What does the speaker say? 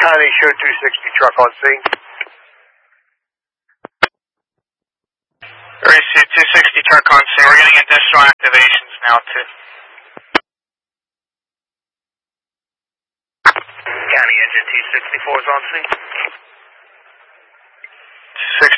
County show 260 truck on scene. Race 260 truck on scene. We're getting additional activations now too. County engine 264 is on scene.